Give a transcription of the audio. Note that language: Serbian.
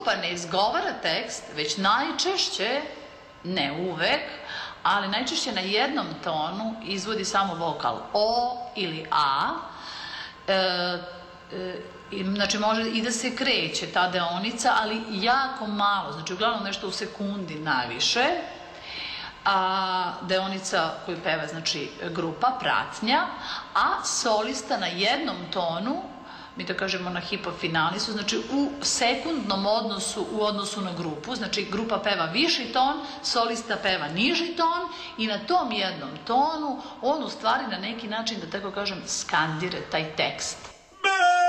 Pa ne izgovara tekst, već najčešće, ne uvek, ali najčešće na jednom tonu izvodi samo vokal O ili A. Znači može i da se kreće ta deonica, ali jako malo, znači uglavnom nešto u sekundi najviše. A deonica koju peva znači grupa, pratnja, a solista na jednom tonu, mi to kažemo na hipofinalisu, znači u sekundnom odnosu u odnosu na grupu, znači grupa peva viši ton, solista peva niži ton i na tom jednom tonu on u stvari na neki način, da tako kažem, skandira taj tekst.